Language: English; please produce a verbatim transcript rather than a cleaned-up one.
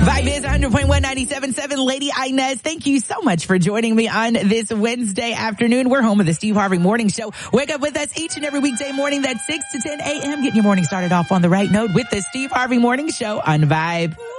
Vibe is one hundred point one, ninety-seven point seven. Lady Inez, thank you so much for joining me on this Wednesday afternoon. We're home of the Steve Harvey Morning Show. Wake up with us each and every weekday morning. That's six to ten a.m. Getting your morning started off on the right note with the Steve Harvey Morning Show on Vibe.